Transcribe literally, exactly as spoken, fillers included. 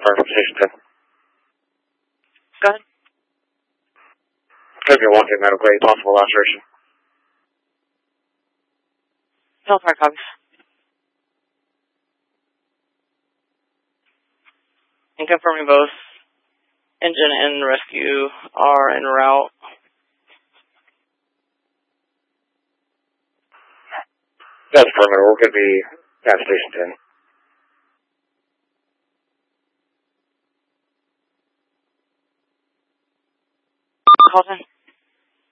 confirmed from Station ten. Go ahead. If you're wanting medical grade, possible laceration. Telephone copies. And confirming both engine and rescue are en route. That's affirmative. We're going to be at Station ten. Call ten.